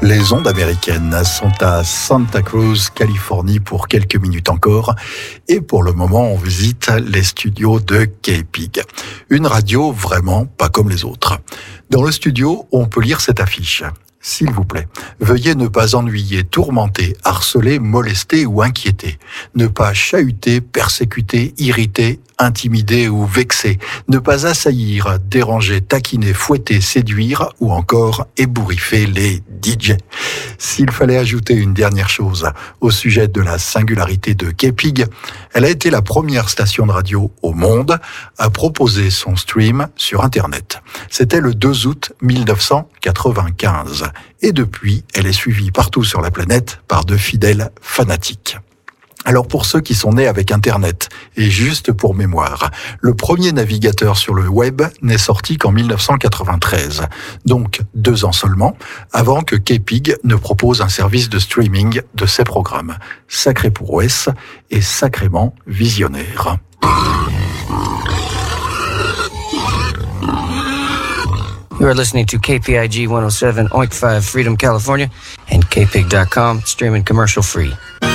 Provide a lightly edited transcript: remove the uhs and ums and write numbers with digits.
Les ondes américaines sont à Santa Cruz, Californie pour quelques minutes encore. Et pour le moment, on visite les studios de KPIG. Une radio vraiment pas comme les autres. Dans le studio, on peut lire cette affiche. S'il vous plaît, veuillez ne pas ennuyer, tourmenter, harceler, molester ou inquiéter. Ne pas chahuter, persécuter, irriter, intimider ou vexer. Ne pas assaillir, déranger, taquiner, fouetter, séduire ou encore ébouriffer les DJ. S'il fallait ajouter une dernière chose au sujet de la singularité de KPIG, elle a été la première station de radio au monde à proposer son stream sur Internet. C'était le 2 août 1995. Et depuis, elle est suivie partout sur la planète par de fidèles fanatiques. Alors pour ceux qui sont nés avec Internet, et juste pour mémoire, le premier navigateur sur le web n'est sorti qu'en 1993, donc 2 ans seulement, avant que KPIG ne propose un service de streaming de ses programmes. Sacré prouesse et sacrément visionnaire. You are listening to KPIG 107.5 Freedom, California, and kpig.com, streaming commercial free.